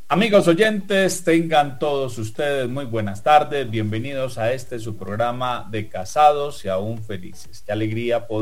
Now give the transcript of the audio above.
Amigos oyentes, tengan todos ustedes muy buenas tardes. Bienvenidos a este su programa de Casados y Aún Felices. Qué alegría poder